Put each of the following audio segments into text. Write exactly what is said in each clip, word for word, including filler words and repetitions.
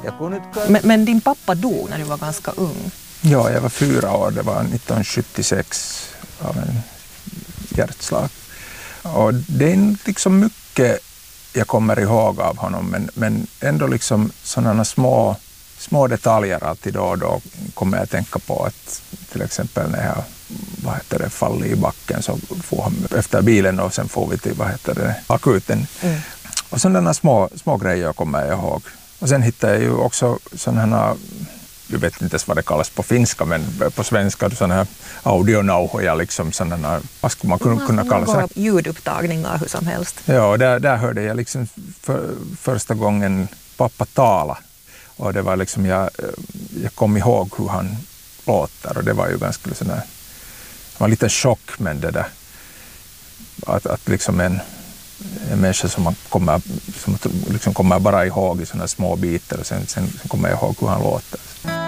Men, men din pappa dog när du var ganska ung. Ja, jag var fyra år. Det var nittonhundrasjuttiosex av en hjärtslag. Och det är liksom mycket jag kommer ihåg av honom, men, men ändå liksom sådana små, små detaljer alltid då och då kommer jag att tänka på att till exempel när jag vad heter det, faller i backen så får han efter bilen och sen får vi till vad heter det, akuten. Mm. Och sådana små, små grejer kommer jag ihåg. Och sen hittade jag ju också sådana, jag vet inte ens vad det kallas på finska, men på svenska sådana här audionauhoja, liksom sådana, vad skulle man kunna, kunna kalla det? Ljudupptagningar hur som helst. Ja, där, där hörde jag liksom för, första gången pappa tala. Och det var liksom, jag, jag kom ihåg hur han låter och det var ju ganska sådär, det var lite chock, men det där, att, att liksom en en människa som man kommer, som liksom kommer bara ihåg i sådana små bitar och sen, sen, sen kommer jag ihåg hur han låter.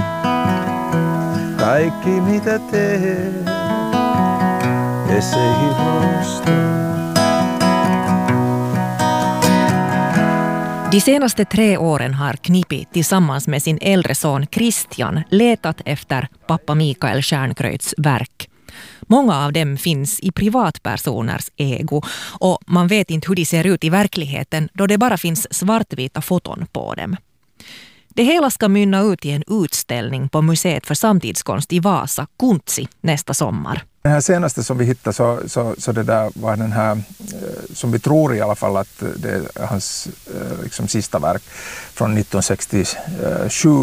Kaikki mitä teet, esseihin De senaste tre åren har Knippi tillsammans med sin äldre son Christian letat efter pappa Mikael Stjernkreuts verk. Många av dem finns i privatpersoners ägo och man vet inte hur de ser ut i verkligheten då det bara finns svartvita foton på dem. Det hela ska mynna ut i en utställning på Museet för samtidskonst i Vasa, Kuntsi, nästa sommar. Den här senaste som vi hittade så, så, så det där var den här, som vi tror i alla fall att det är hans liksom, sista verk från nittonhundrasextiosju.